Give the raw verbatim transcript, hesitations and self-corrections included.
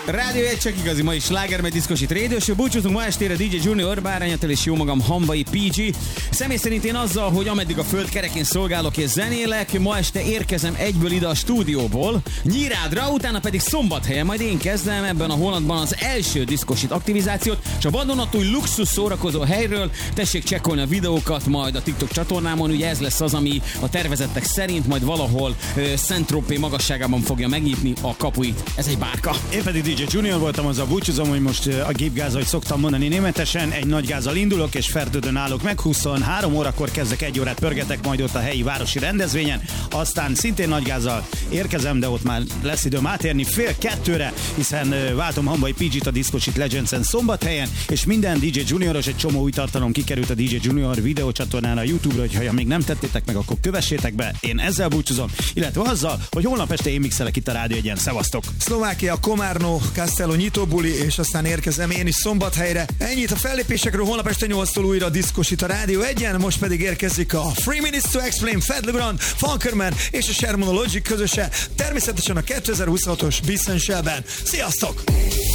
Rádió egy csak igazi, ma is sláger, meg diszkosít rádiósó. Búcsúzunk ma estére dé dzsé Junior, Bárányatól és jó magam Hamvai pé gé. Személy szerint én azzal, hogy ameddig a föld kerekén szolgálok és zenélek, ma este érkezem egyből ide a stúdióból, Nyírádra, utána pedig Szombathelyen, majd én kezdem ebben a hónapban az első diszkosít aktivizációt, és a vadonatúj luxus szórakozó helyről tessék csekkolni a videókat majd a TikTok csatornámon, ugye ez lesz az, ami a tervezettek szerint majd valahol uh, Saint-Tropez magasságában fogja megnyitni a kapuit. Ez egy bárka. Én pedig dé dzsé Junior voltam, azzal búcsúzom, hogy most a gépgáz, ahogy szoktam mondani németesen, egy nagy gázzal indulok, és Ferdődön állok meg, huszonhárom órakor kezdek, egy órát pörgetek majd ott a helyi városi rendezvényen, aztán szintén nagy gázzal érkezem, de ott már lesz időm átérni fél kettőre, hiszen váltom Hamvai pé gét a Discoshit Legends-en Szombathelyen, és minden dé dzsé Junioros, egy csomó új tartalom kikerült a dé dzsé Junior videócsatornán a YouTube-ra, hogyha még nem tettétek meg, akkor kövessétek be. Én ezzel búcsúzom, illetve azzal, hogy holnap este én mixelek itt a Rádió egyen. Szevasztok! Szlovákia, Komárno, Castello nyitóbuli, és aztán érkezem én is Szombathelyre. Ennyit a fellépésekről, holnap este nyolctól újra a Discoshit a Rádió egyen, most pedig érkezik a Three Minutes to Explain, Fed Legrand, Funkerman és a Sherman Logic közöse, természetesen a kétezer-huszonhatos Beast and Shellben. Sziasztok!